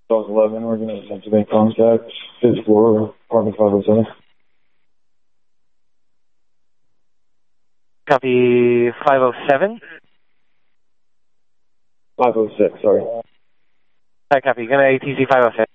Dog 11, we're going to attempt to make contact. 5th floor, apartment 507. Copy 507. 506, sorry. Copy. Gonna ATC 506.